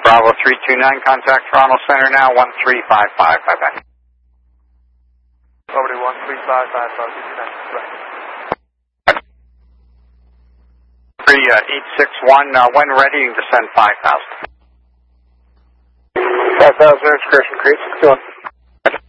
Bravo 329, contact Toronto Center now, 1355, bye-bye. Over to 1355, 3861, when ready, you can descend 5,000. 5,000, it's Christian Creek, 61.